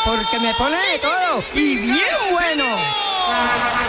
porque me pone de todo y bien bueno.